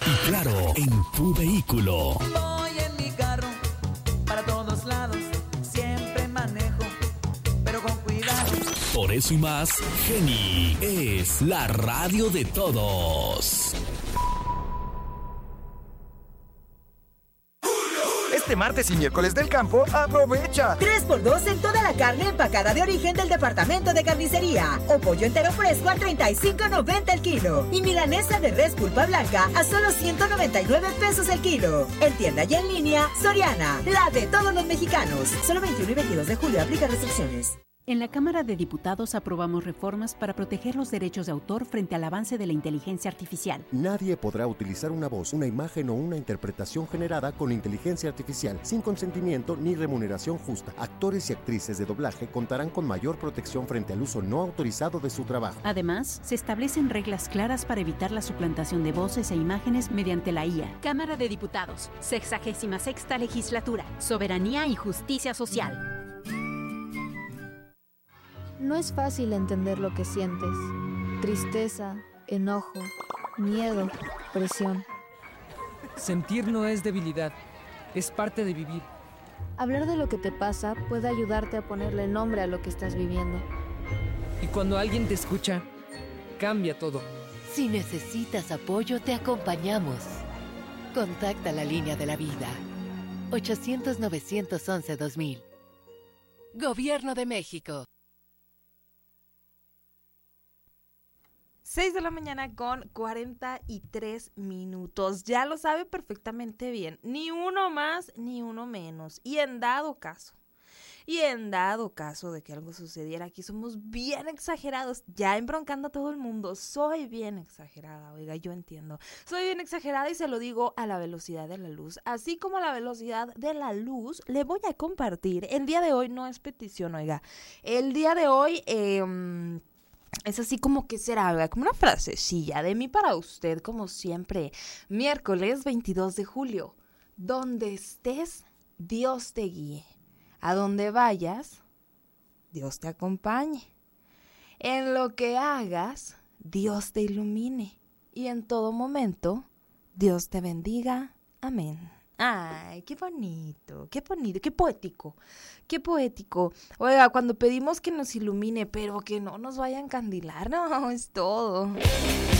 Y claro, en tu vehículo. Voy en mi carro para todos lados, siempre manejo, pero con cuidado. Por eso y más, Geni es la radio de todos. Este martes y miércoles del campo, aprovecha 3x2 en toda la carne empacada de origen del departamento de carnicería. O pollo entero fresco a $35.90 el kilo. Y milanesa de res pulpa blanca a solo $199 el kilo. En tienda y en línea, Soriana, la de todos los mexicanos. Solo 21 y 22 de julio aplica restricciones. En la Cámara de Diputados aprobamos reformas para proteger los derechos de autor frente al avance de la inteligencia artificial. Nadie podrá utilizar una voz, una imagen o una interpretación generada con inteligencia artificial sin consentimiento ni remuneración justa. Actores y actrices de doblaje contarán con mayor protección frente al uso no autorizado de su trabajo. Además, se establecen reglas claras para evitar la suplantación de voces e imágenes mediante la IA. Cámara de Diputados, 66ª Legislatura, Soberanía y Justicia Social. No es fácil entender lo que sientes. Tristeza, enojo, miedo, presión. Sentir no es debilidad, es parte de vivir. Hablar de lo que te pasa puede ayudarte a ponerle nombre a lo que estás viviendo. Y cuando alguien te escucha, cambia todo. Si necesitas apoyo, te acompañamos. Contacta la línea de la vida. 800-911-2000. Gobierno de México. 6 de la mañana con 43 minutos. Ya lo sabe perfectamente bien. Ni uno más, ni uno menos. Y en dado caso de que algo sucediera aquí, somos bien exagerados, ya embroncando a todo el mundo. Soy bien exagerada, oiga, yo entiendo. Soy bien exagerada y se lo digo a la velocidad de la luz. Así como a la velocidad de la luz, le voy a compartir. El día de hoy no es petición, oiga. El día de hoy, es así como que será, como una frasecilla de mí para usted, como siempre. Miércoles 22 de julio. Donde estés, Dios te guíe. A donde vayas, Dios te acompañe. En lo que hagas, Dios te ilumine. Y en todo momento, Dios te bendiga. Amén. Ay, qué bonito, qué poético, qué poético. Oiga, cuando pedimos que nos ilumine, pero que no nos vaya a encandilar, no, es todo.